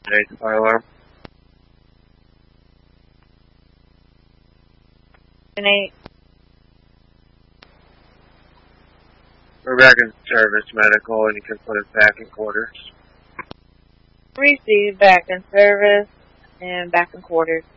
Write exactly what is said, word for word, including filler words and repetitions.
Eight, fire alarm. Eight. We're back in service, medical, and you can put it back in quarters. Receive back in service and back in quarters.